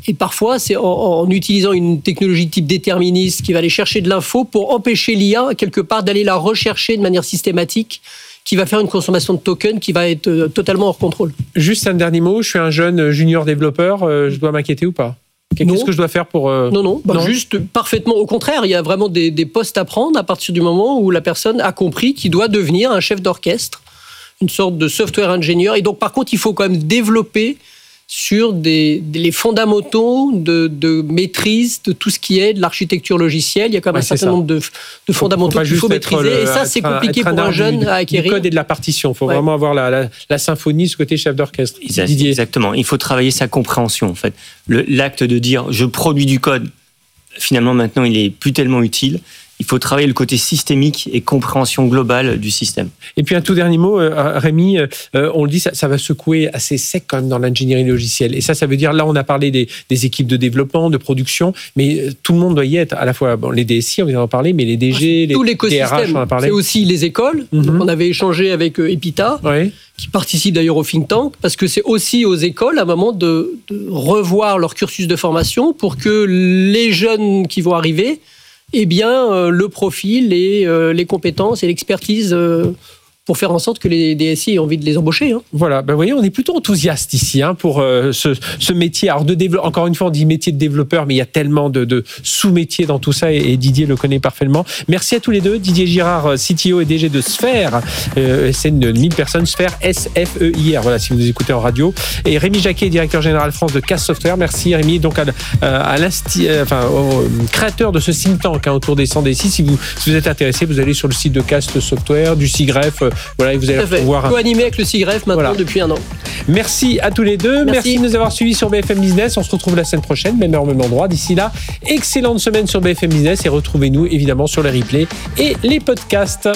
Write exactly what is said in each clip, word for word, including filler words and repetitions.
Et parfois, c'est en, en utilisant une technologie type déterministe qui va aller chercher de l'info pour empêcher l'I A, quelque part, d'aller la rechercher de manière systématique, qui va faire une consommation de tokens qui va être euh, totalement hors contrôle. Juste un dernier mot, je suis un jeune junior développeur, euh, je dois m'inquiéter ou pas ? Qu'est-ce non. que je dois faire pour... Euh... Non, non, bah non, juste parfaitement au contraire. Il y a vraiment des, des postes à prendre à partir du moment où la personne a compris qu'il doit devenir un chef d'orchestre, une sorte de software ingénieur. Et donc, par contre, il faut quand même développer sur des, des, les fondamentaux de, de maîtrise de tout ce qui est de l'architecture logicielle. Il y a quand même ouais, un certain ça. nombre de, de fondamentaux qu'il faut maîtriser. Le, et ça, c'est compliqué pour un, un jeune du, à acquérir. Du code et de la partition. Il faut ouais. vraiment avoir la, la, la symphonie, ce côté chef d'orchestre. Didier. Exactement. Il faut travailler sa compréhension. En fait. Le, l'acte de dire « je produis du code », finalement, maintenant, il n'est plus tellement utile. Il faut travailler le côté systémique et compréhension globale du système. Et puis un tout dernier mot, euh, Rémi, euh, on le dit, ça, ça va secouer assez sec quand même dans l'ingénierie logicielle. Et ça, ça veut dire, là, on a parlé des, des équipes de développement, de production, mais euh, tout le monde doit y être. À la fois bon, les D S I, on vient d'en parler, mais les D G, ah, les T R H, on en a parlé. C'est aussi les écoles. Mm-hmm. Donc, on avait échangé avec euh, Epita, oui. qui participe d'ailleurs au think tank, parce que c'est aussi aux écoles, à un moment, de, de revoir leur cursus de formation pour que les jeunes qui vont arriver eh bien, euh, le profil et euh, les compétences et l'expertise euh, pour faire en sorte que les D S I aient envie de les embaucher. Hein. Voilà, ben vous voyez, on est plutôt enthousiaste ici hein, pour euh, ce, ce métier. Alors, de dévelop... encore une fois, on dit métier de développeur, mais il y a tellement de, de sous-métiers dans tout ça et, et Didier le connaît parfaitement. Merci à tous les deux. Didier Girard, C T O et D G de Sphère, euh, c'est une mille personnes, Sphère, S F E I R, voilà, si vous nous écoutez en radio. Et Rémi Jacquet, directeur général France de C A S Software. Merci Rémi, donc à, à l'insti... enfin, au créateur de ce think tank hein, autour des cent D S I. Si vous, si vous êtes intéressé, vous allez sur le site de C A S Software, du SIGREF. Voilà, et vous allez pouvoir co-animé avec le SIGREF maintenant voilà. depuis un an. Merci à tous les deux. Merci. Merci de nous avoir suivis sur B F M Business. On se retrouve la semaine prochaine, même heure, même endroit. D'ici là, excellente semaine sur B F M Business et retrouvez-nous évidemment sur les replays et les podcasts.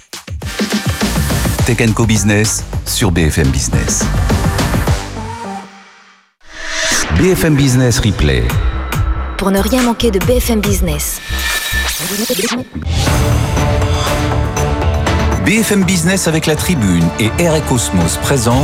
Tech and Co Business sur B F M Business. B F M Business Replay. Pour ne rien manquer de B F M Business. B F M Business avec la Tribune et Air et Cosmos présente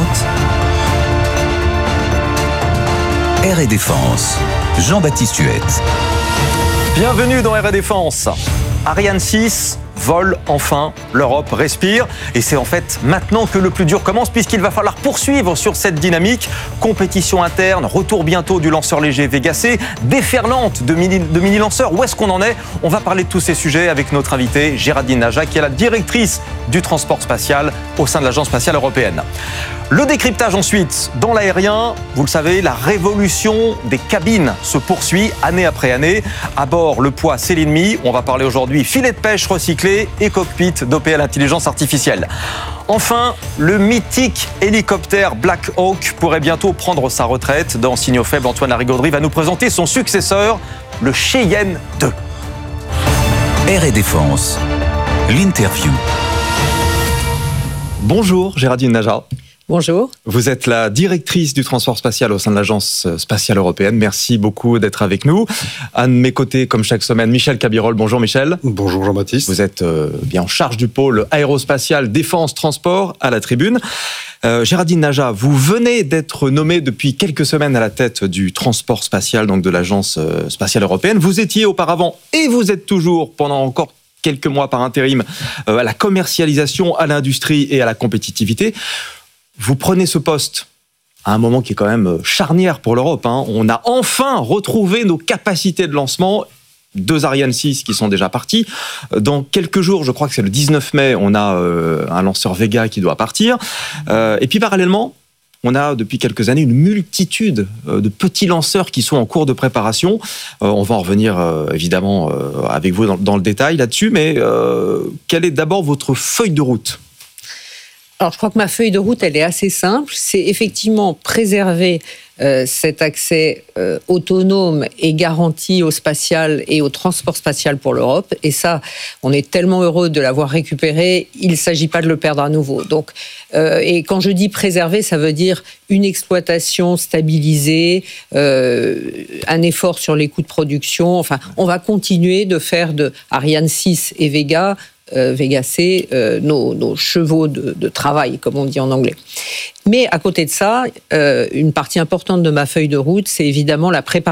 Air et Défense. Jean-Baptiste Huette. Bienvenue dans Air et Défense. Ariane six vole enfin, l'Europe respire et c'est en fait maintenant que le plus dur commence puisqu'il va falloir poursuivre sur cette dynamique. Compétition interne, retour bientôt du lanceur léger Vega C, déferlante de mini, de mini-lanceurs. Où est-ce qu'on en est ? On va parler de tous ces sujets avec notre invitée Géraldine Naja qui est la directrice du transport spatial au sein de l'Agence spatiale européenne. Le décryptage ensuite, dans l'aérien, vous le savez, la révolution des cabines se poursuit année après année. À bord, le poids, c'est l'ennemi. On va parler aujourd'hui filet de pêche recyclé et cockpit dopé à l'intelligence artificielle. Enfin, le mythique hélicoptère Black Hawk pourrait bientôt prendre sa retraite. Dans Signaux faibles, Antoine Larigauderie va nous présenter son successeur, le Cheyenne deux. Air et Défense, l'interview. Bonjour Géraldine Naja. Bonjour. Vous êtes la directrice du transport spatial au sein de l'Agence spatiale européenne. Merci beaucoup d'être avec nous. À mes côtés, comme chaque semaine, Michel Cabirol. Bonjour Michel. Bonjour Jean-Baptiste. Vous êtes euh, bien en charge du pôle aérospatial, défense, transport à la Tribune. Euh, Géraldine Naja, vous venez d'être nommée depuis quelques semaines à la tête du transport spatial, donc de l'Agence spatiale européenne. Vous étiez auparavant, et vous êtes toujours pendant encore quelques mois par intérim, euh, à la commercialisation, à l'industrie et à la compétitivité. Vous prenez ce poste à un moment qui est quand même charnière pour l'Europe. Hein. On a enfin retrouvé nos capacités de lancement. Deux Ariane six qui sont déjà partis. Dans quelques jours, je crois que c'est le dix-neuf mai, on a euh, un lanceur Vega qui doit partir. Euh, et puis parallèlement, on a depuis quelques années une multitude de petits lanceurs qui sont en cours de préparation. Euh, on va en revenir euh, évidemment euh, avec vous dans, dans le détail là-dessus. Mais euh, quelle est d'abord votre feuille de route ? Alors, je crois que ma feuille de route, elle est assez simple. C'est effectivement préserver euh, cet accès euh, autonome et garanti au spatial et au transport spatial pour l'Europe. Et ça, on est tellement heureux de l'avoir récupéré, il ne s'agit pas de le perdre à nouveau. Donc, euh, et quand je dis préserver, ça veut dire une exploitation stabilisée, euh, un effort sur les coûts de production. Enfin, on va continuer de faire de Ariane six et Vega Euh, Vega C, euh, nos, nos chevaux de, de travail, comme on dit en anglais. Mais à côté de ça, euh, une partie importante de ma feuille de route, c'est évidemment la préparation